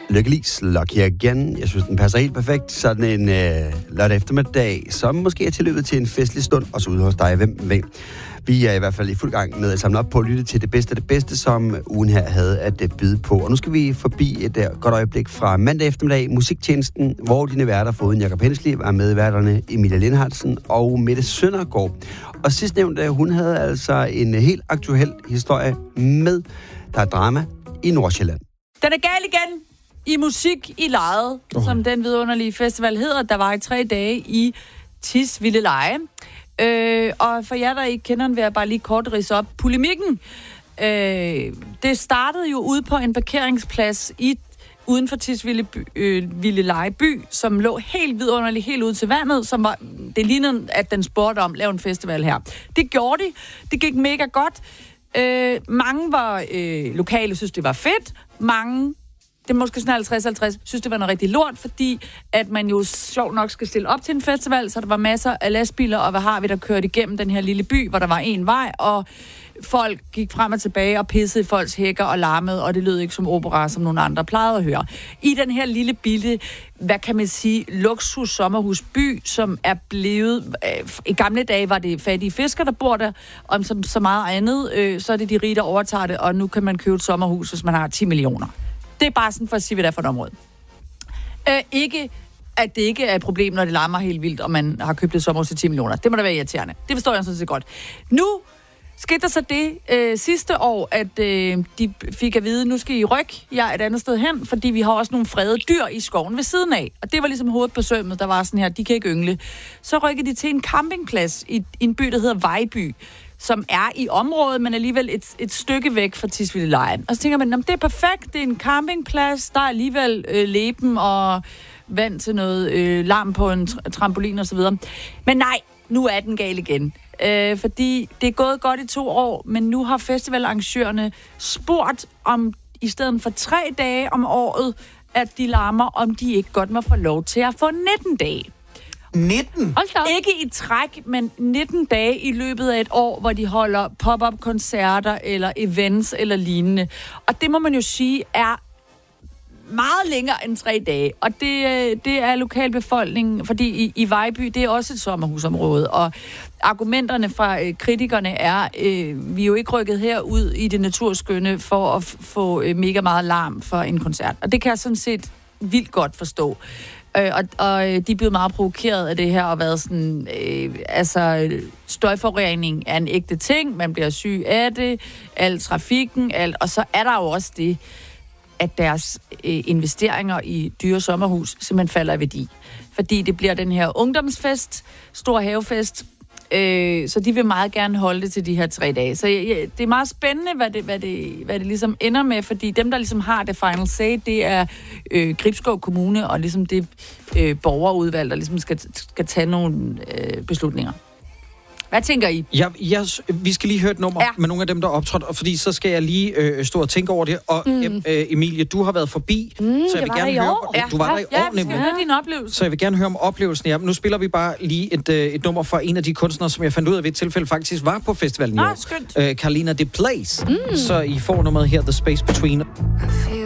Lykkelis, Lucky Again. Jeg synes, den passer helt perfekt. Sådan en lørdag eftermiddag, som måske er tilløbet til en festlig stund, og så ude hos dig. Hvem ved? Vi er i hvert fald i fuld gang med at samle op på at lytte til det bedste, som ugen her havde at byde på. Og nu skal vi forbi et godt øjeblik fra mandag eftermiddag, musiktjenesten, hvor dine værter, foruden Jakob Hensley, var med værterne Emilia Lindhardsen og Mette Søndergaard. Og sidstnævnte, hun havde altså en helt aktuel historie med, der er drama i Nordsjælland. Den er gal igen i musik i lejet, som den vidunderlige festival hedder. Der var i 3 dage i Tisvildeleje. Og for jer, der ikke kender den, vil jeg bare lige kort ridse op polemikken. Det startede jo ude på en parkeringsplads uden for Tisvildeleje by, som lå helt vidunderligt, helt ud til vandet, som var, det lignede, at den spurgte om, lave en festival her. Det gjorde de. Det gik mega godt. Mange var lokale, synes det var fedt. Mange, det er måske sådan 50-50, synes det var noget rigtig lort, fordi at man jo sjovt nok skal stille op til en festival, så der var masser af lastbiler, og hvad har vi, der kørte igennem den her lille by, hvor der var en vej, og folk gik frem og tilbage og pissede i folks hækker og larmede, og det lød ikke som opera, som nogle andre plejede at høre. I den her lille bitte, hvad kan man sige, luksus sommerhusby, som er blevet, i gamle dage var det fattige fiskere, der bor der, og som så meget andet, så er det de rige, der overtager det, og nu kan man købe et sommerhus, hvis man har 10 millioner. Det er bare sådan for at sige, hvad det er for et område. Ikke, at det ikke er et problem, når det larmer helt vildt, og man har købt et sommerhus til 10 millioner. Det må da være irriterende. Det forstår jeg sådan set godt. Nu skete der så det sidste år, at de fik at vide, nu skal I rykke jer et andet sted hen, fordi vi har også nogle fredede dyr i skoven ved siden af. Og det var ligesom hovedet på sømmet, der var sådan her, de kan ikke yngle. Så rykkede de til en campingplads i en by, der hedder Vejby, som er i området, men alligevel et stykke væk fra Tisvildeleje. Og så tænker man, det er perfekt, det er en campingplads, der er alligevel leben og vand til noget larm på en trampolin og så videre. Men nej, nu er den gal igen. Fordi det er gået godt i 2 år, men nu har festivalarrangørerne spurgt om, i stedet for 3 dage om året, at de larmer, om de ikke godt må få lov til at få 19 dage. 19? Ikke i træk, men 19 dage i løbet af et år, hvor de holder pop-up-koncerter eller events eller lignende. Og det må man jo sige er meget længere end 3 dage. Og det er lokalbefolkningen, fordi i Vejby, det er også et sommerhusområde. Og argumenterne fra kritikerne er, vi er jo ikke rykket herud i det naturskønne for at få mega meget larm for en koncert. Og det kan jeg sådan set vildt godt forstå. Og de er blevet meget provokeret af det her, og været sådan, støjforurening er en ægte ting, man bliver syg af det, al trafikken, og så er der jo også det, at deres investeringer i dyre sommerhus simpelthen falder i værdi. Fordi det bliver den her ungdomsfest, stor havefest, så de vil meget gerne holde det til de her 3 dage. Så det er meget spændende, hvad det ligesom ender med, fordi dem, der ligesom har det final say, det er Gribskov Kommune, og ligesom det borgerudvalg, der ligesom skal tage nogle beslutninger. Hvad tænker I? Vi skal lige høre et nummer med nogle af dem, der optrådte, fordi så skal jeg lige stå og tænke over det. Og Emilie, du har været forbi, så jeg vil gerne høre... Du var der i år, nemlig. Ja, din oplevelse. Så jeg vil gerne høre om oplevelsen. Ja, nu spiller vi bare lige et nummer fra en af de kunstnere, som jeg fandt ud af ved et tilfælde faktisk var på festivalen i år. Skønt. Carlina The Place. Så I får nummeret her, The Space Between.